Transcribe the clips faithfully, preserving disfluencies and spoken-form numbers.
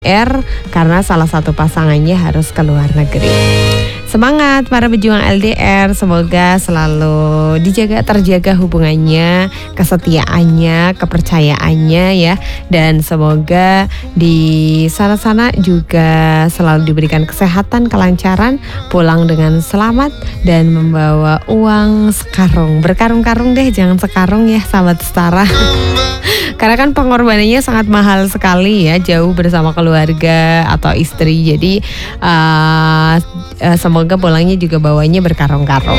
R karena salah satu pasangannya harus ke luar negeri. Semangat para pejuang L D R, semoga selalu dijaga terjaga hubungannya, kesetiaannya, kepercayaannya ya, dan semoga di sana-sana juga selalu diberikan kesehatan, kelancaran, pulang dengan selamat dan membawa uang sekarung, berkarung-karung deh, jangan sekarung ya sahabat setara. Karena kan pengorbanannya sangat mahal sekali ya, jauh bersama keluarga atau istri. Jadi uh, uh, semoga pulangnya juga bawanya berkarung-karung.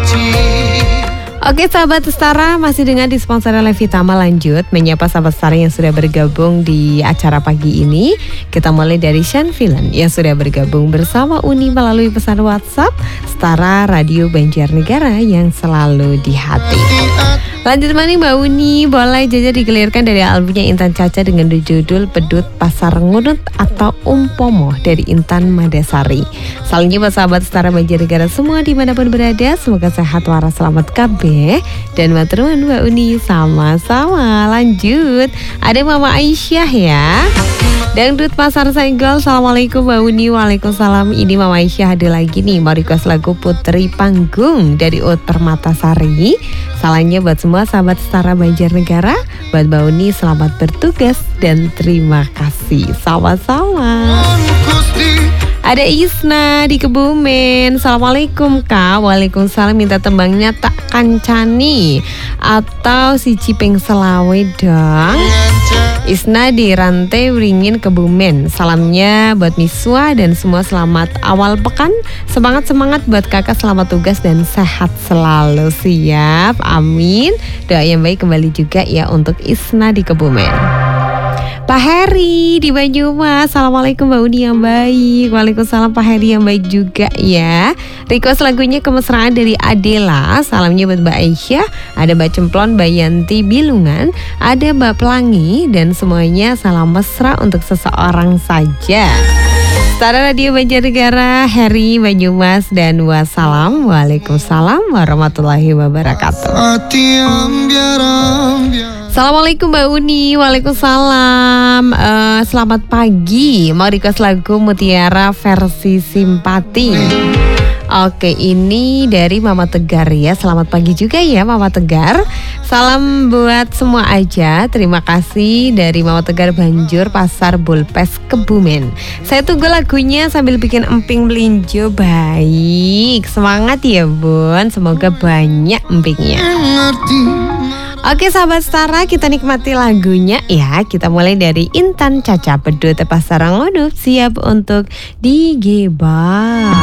Oke sahabat setara, masih dengan disponsori oleh Vitama, lanjut menyapa sahabat setara yang sudah bergabung di acara pagi ini. Kita mulai dari Sean Villain yang sudah bergabung bersama Uni melalui pesan WhatsApp Setara Radio Banjarnegara yang selalu di hati. Lanjut mana Mbak Uni, boleh jaja digelirkan dari albumnya Intan Caca dengan judul Pedut Pasar Ngunut atau Umpomo dari Intan Madasari. Salamnya buat sahabat Setara Banjarnegara semua dimanapun berada, semoga sehat waras selamat kabeh. Dan maturnuwun Mbak Uni, sama-sama. Lanjut, ada Mama Aisyah ya. Dangdut Pasar Senggol, Assalamualaikum Mbak Uni. Waalaikumsalam. Ini Mama Aisyah ada lagi nih, mau request lagu Putri Panggung dari Ut Permatasari. Salahnya buat semua sahabat Setara Banjarnegara, buat Mbak Uni selamat bertugas dan terima kasih. Sama-sama. Ada Isna di Kebumen. Assalamualaikum Kak. Waalaikumsalam, minta tembangnya Tak Kancani atau si Cipeng Selawe dong. Isna di Rantai Wringin Kebumen. Salamnya buat Miswa dan semua selamat awal pekan. Semangat-semangat buat kakak, selamat tugas dan sehat selalu. Siap, amin. Doa yang baik kembali juga ya untuk Isna di Kebumen. Pak Heri di Banyumas, Assalamualaikum Mbak Uni yang baik. Waalaikumsalam Pak Heri yang baik juga ya. Request lagunya Kemesraan dari Adela. Salamnya buat Mbak Aisyah, ada Mbak Cemplon, Mbak Yanti Bilungan, ada Mbak Pelangi, dan semuanya salam mesra untuk seseorang saja. Setara Radio Banjarnegara, Heri Banyumas, dan wassalam. Waalaikumsalam warahmatullahi wabarakatuh. Assalamualaikum Mbak Uni. Waalaikumsalam. uh, Selamat pagi. Mau request lagu Mutiara versi Simpati. Oke, ini dari Mama Tegar ya. Selamat pagi juga ya Mama Tegar. Salam buat semua aja. Terima kasih dari Mama Tegar Banjur Pasar Bulpes Kebumen. Saya tunggu lagunya sambil bikin emping melinjo. Baik, semangat ya Bun. Semoga banyak empingnya. Oke sahabat Setara, kita nikmati lagunya ya. Kita mulai dari Intan Caca, Pedut Pasar Ngunut, siap untuk digebak.